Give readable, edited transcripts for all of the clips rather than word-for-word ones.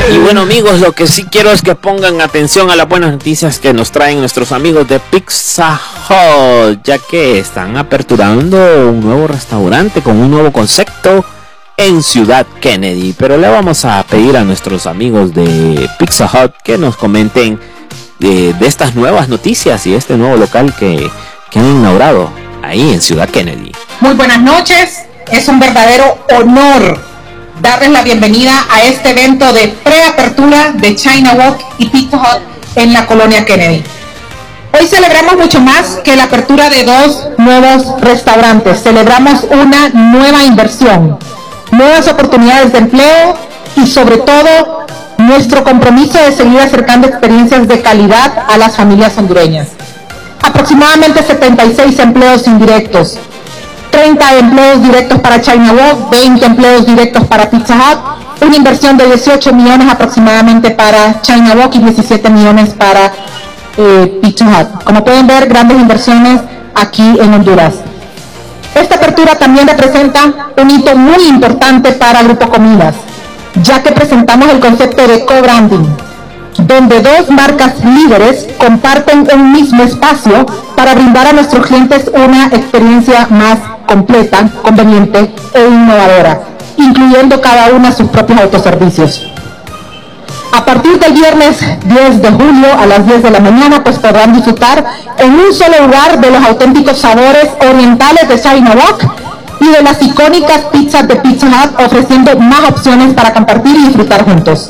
Y bueno, amigos, lo que sí quiero es que pongan atención a las buenas noticias que nos traen nuestros amigos de Pizza Hut, ya que están aperturando un nuevo restaurante con un nuevo concepto en Ciudad Kennedy. Pero le vamos a pedir a nuestros amigos de Pizza Hut que nos comenten de estas nuevas noticias y este nuevo local que han inaugurado ahí en Ciudad Kennedy. Muy buenas noches, es un verdadero honor darles la bienvenida a este evento de preapertura de China Walk y Pizza Hut en la colonia Kennedy. Hoy celebramos mucho más que la apertura de 2 nuevos restaurantes. Celebramos una nueva inversión, nuevas oportunidades de empleo y sobre todo nuestro compromiso de seguir acercando experiencias de calidad a las familias hondureñas. Aproximadamente 76 empleos indirectos, 30 empleos directos para China Walk, 20 empleos directos para Pizza Hut, una inversión de 18 millones aproximadamente para China Walk y 17 millones para Pizza Hut. Como pueden ver, grandes inversiones aquí en Honduras. Esta apertura también representa un hito muy importante para Grupo Comidas, ya que presentamos el concepto de co-branding, donde 2 marcas líderes comparten un mismo espacio para brindar a nuestros clientes una experiencia más completa, conveniente e innovadora, incluyendo cada una sus propios autoservicios. A partir del viernes 10 de julio a las 10 de la mañana, pues podrán disfrutar en un solo lugar de los auténticos sabores orientales de China Walk y de las icónicas pizzas de Pizza Hut, ofreciendo más opciones para compartir y disfrutar juntos.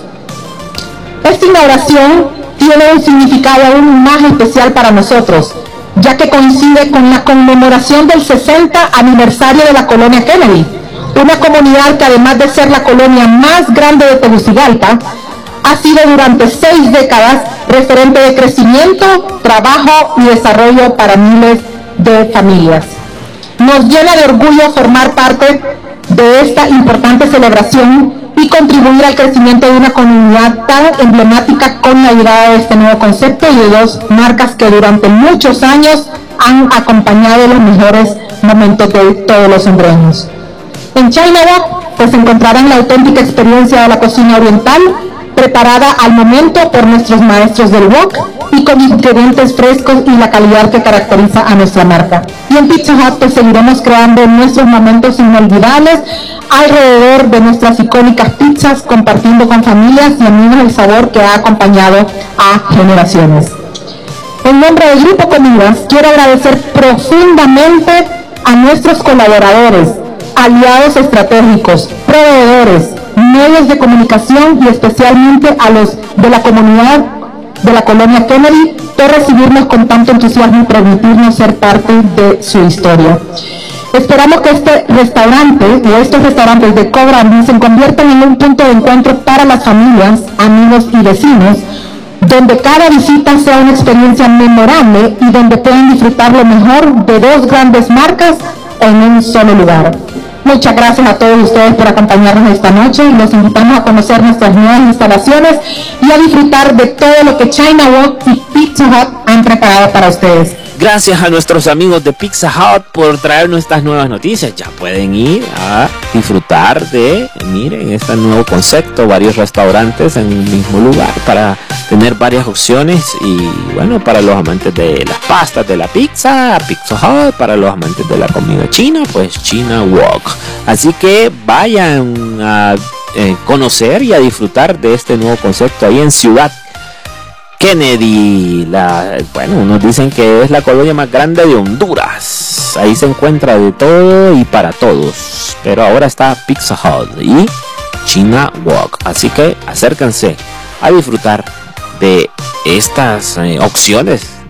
Esta inauguración tiene un significado aún más especial para nosotros, ya que coincide con la conmemoración del 60 aniversario de la colonia Kennedy, una comunidad que además de ser la colonia más grande de Tegucigalpa, ha sido durante 6 décadas referente de crecimiento, trabajo y desarrollo para miles de familias. Nos llena de orgullo formar parte de esta importante celebración y contribuir al crecimiento de una comunidad tan emblemática con la llegada de este nuevo concepto y de 2 marcas que durante muchos años han acompañado los mejores momentos de todos los hondureños. En China Walk pues encontrarán la auténtica experiencia de la cocina oriental, preparada al momento por nuestros maestros del wok y con ingredientes frescos y la calidad que caracteriza a nuestra marca. Y en Pizza Hut pues seguiremos creando nuestros momentos inolvidables alrededor de nuestras icónicas pizzas, compartiendo con familias y amigos el sabor que ha acompañado a generaciones. En nombre del Grupo Comidas, quiero agradecer profundamente a nuestros colaboradores, aliados estratégicos, proveedores, medios de comunicación y especialmente a los de la comunidad de la colonia Kennedy por recibirnos con tanto entusiasmo y permitirnos ser parte de su historia. Esperamos que este restaurante o estos restaurantes de co-branding se conviertan en un punto de encuentro para las familias, amigos y vecinos, donde cada visita sea una experiencia memorable y donde puedan disfrutar lo mejor de 2 grandes marcas en un solo lugar. Muchas gracias a todos ustedes por acompañarnos esta noche y los invitamos a conocer nuestras nuevas instalaciones y a disfrutar de todo lo que China Walk y Pizza Hut han preparado para ustedes. Gracias a nuestros amigos de Pizza Hut por traernos estas nuevas noticias. Ya pueden ir a disfrutar de, miren, este nuevo concepto, varios restaurantes en un mismo lugar para tener varias opciones. Y bueno, para los amantes de las pastas, de la pizza, Pizza Hut; para los amantes de la comida china, pues China Walk. Así que vayan a conocer y a disfrutar de este nuevo concepto ahí en Ciudad Kennedy. Bueno, nos dicen que es la colonia más grande de Honduras. Ahí se encuentra de todo y para todos. Pero ahora está Pizza Hut y China Walk. Así que acérquense a disfrutar de estas opciones